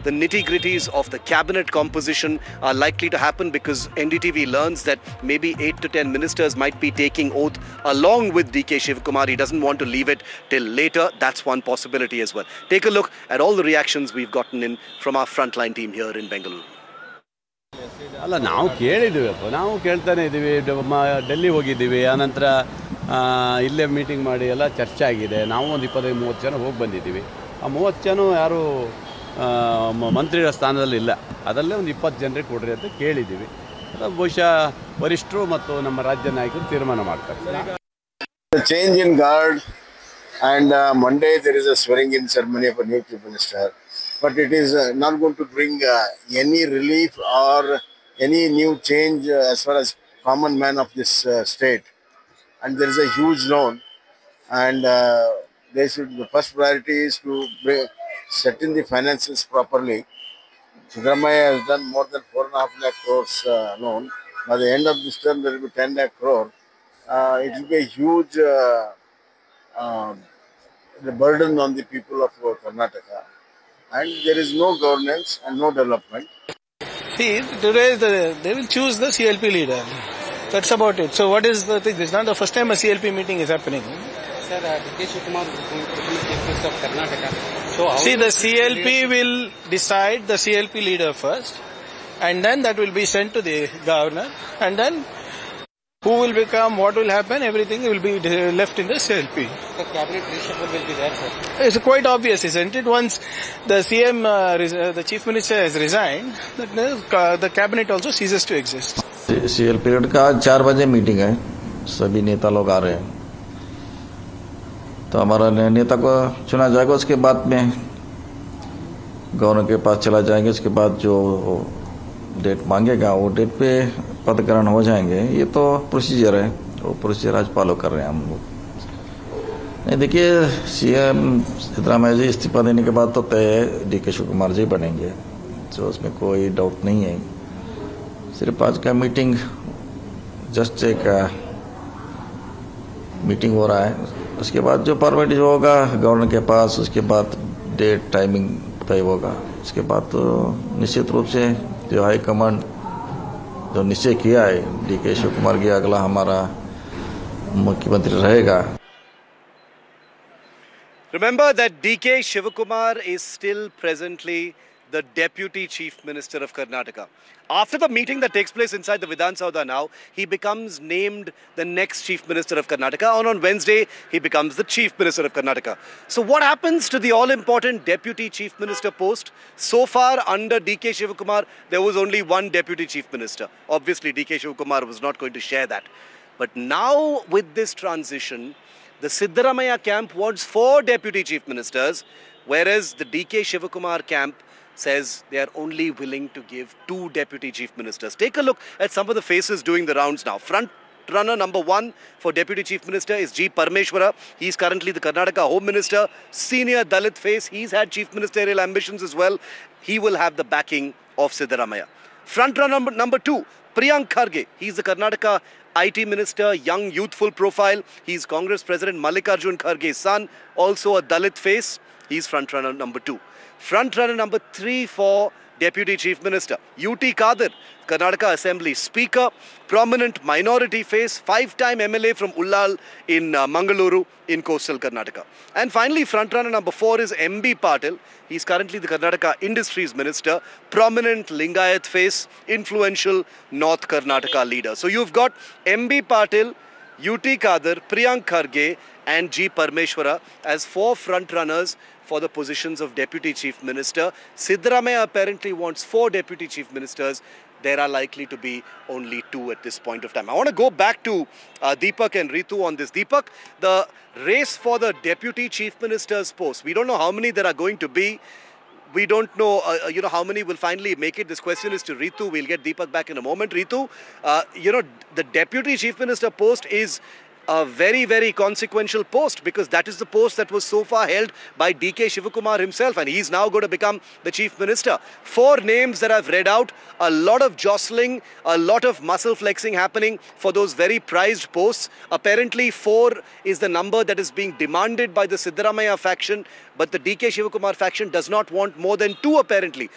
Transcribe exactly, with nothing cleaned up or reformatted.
the nitty-gritties of the cabinet composition are likely to happen, because N D T V learns that maybe eight to ten ministers might be taking oath along with D K Shivakumar. He doesn't want to leave it till later. That's one possibility as well. Take a look at all the reactions we've gotten in from our frontline team here in Bengaluru. ಅಲ್ಲ, ನಾವು ಕೇಳಿದ್ದೀವಪ್ಪ, ನಾವು ಕೇಳ್ತಾನೆ ಇದ್ದೀವಿ. ಡೆಲ್ಲಿ ಹೋಗಿದ್ದೀವಿ, ಆನಂತರ ಇಲ್ಲೇ meeting ಮಾಡಿ ಎಲ್ಲ ಚರ್ಚೆ ಆಗಿದೆ. ನಾವು ಒಂದು ಇಪ್ಪತ್ತೈದು ಮೂವತ್ತು ಜನ ಹೋಗಿ ಬಂದಿದ್ದೀವಿ. ಆ ಮೂವತ್ತು ಜನ ಯಾರು ಮಂತ್ರಿಗಳ ಸ್ಥಾನದಲ್ಲಿ ಇಲ್ಲ, ಅದರಲ್ಲೇ ಒಂದು ಇಪ್ಪತ್ತು ಜನರಿಗೆ ಕೊಡ್ರಿ ಅಂತ ಕೇಳಿದ್ದೀವಿ. ಅದು ಬಹುಶಃ ವರಿಷ್ಠರು ಮತ್ತು ನಮ್ಮ ರಾಜ್ಯ ನಾಯಕರು ತೀರ್ಮಾನ ಮಾಡ್ತಾರೆ. Change in guard, and uh, Monday there is a swearing in ceremony of a new chief minister. But it is uh, not going to bring uh, any relief or any new change uh, as far as common man of this uh, state. And there is a huge loan, and uh, they should, the first priority is to bring, set in the finances properly. Siddaramaiah has done more than four and a half lakh crores uh, loan. By the end of this term, there will be ten lakh crore. Uh, it will be a huge uh, uh, the burden on the people of uh, Karnataka. And there is no governance and no development. See, today the, they will choose the C L P leader. That's about it. So what is the thing? This is not the first time a C L P meeting is happening. Sir, uh, D K Shivakumar is going to become the Chief Minister of Karnataka. So how See, the C L P will decide the C L P leader first, and then that will be sent to the governor, and then who will become, what will happen, everything will be left in the C L P. The cabinet reshuffle will be there, sir. It's quite obvious, isn't it? Once the C M, uh, the chief minister has resigned, the, the cabinet also ceases to exist. C L P का आज चार बजे meeting है, सभी नेता लोग आ रहे हैं. तो हमारा नेता को चुना जाएगा, उसके बाद में गवर्नर के पास चला जाएंगे. उसके बाद जो डेट मांगेगा वो डेट पे पदग्रहण हो जाएंगे. ये तो प्रोसीजर है, वो प्रोसीजर आज फॉलो कर रहे हैं हम लोग. नहीं, देखिए, सीएम सिद्धरामैया जी इस्तीफा देने के बाद तो तय है डी के शिवकुमार जी बनेंगे, तो उसमें कोई डाउट नहीं है. सिर्फ आज का मीटिंग जस्ट एक मीटिंग हो रहा है. उसके बाद जो फॉर्मेलिटी होगा गवर्नर के पास, उसके बाद डेट टाइमिंग तय होगा. उसके बाद तो निश्चित रूप से जो हाईकमांड जो निश्चय किया है डी के शिवकुमार की अगला हमारा मुख्यमंत्री रहेगा. Remember that D K Shivakumar is still presently the Deputy Chief Minister of Karnataka. After the meeting that takes place inside the Vidhan Saudha now, he becomes named the next Chief Minister of Karnataka, and on Wednesday, he becomes the Chief Minister of Karnataka. So what happens to the all-important Deputy Chief Minister post? So far, under D K Shivakumar, there was only one Deputy Chief Minister. Obviously, D K Shivakumar was not going to share that. But now, with this transition, the Siddaramaiah camp wants four Deputy Chief Ministers, whereas the D K Shivakumar camp says they are only willing to give two Deputy Chief Ministers. Take a look at some of the faces doing the rounds now. Front runner number one for Deputy Chief Minister is G. Parameshwara. He's currently the Karnataka Home Minister. Senior Dalit face. He's had Chief Ministerial ambitions as well. He will have the backing of Siddaramaiah. Front runner number, number two, Priyank Kharge. He's the Karnataka I T Minister, young, youthful profile. He's Congress President Mallikarjun Kharge's son, also a Dalit face. He's front runner number two. Front runner number three for Deputy Chief Minister, U T Khader, Karnataka Assembly Speaker, prominent minority face, five-time M L A from Ullal in uh, Mangaluru in coastal Karnataka. And finally, front runner number four is M B Patil. He's currently the Karnataka Industries Minister, prominent Lingayat face, influential North Karnataka leader. So you've got M B Patil, U T Khader, Priyank Kharge and G. Parameshwara as four front runners for the positions of Deputy Chief Minister. Siddaramaiah apparently wants four Deputy Chief Ministers. There are likely to be only two at this point of time. I want to go back to uh, Deepak and Ritu on this. Deepak, the race for the Deputy Chief Minister's post, we don't know how many there are going to be. We don't know, uh, you know, how many will finally make it. This question is to Ritu. We'll get Deepak back in a moment. Ritu, uh, you know, the Deputy Chief Minister post is a very, very consequential post, because that is the post that was so far held by D K Shivakumar himself, and he's now going to become the Chief Minister. Four names that I've read out, a lot of jostling, a lot of muscle flexing happening for those very prized posts. Apparently four is the number that is being demanded by the Siddaramaiah faction, but the D K Shivakumar faction does not want more than two apparently.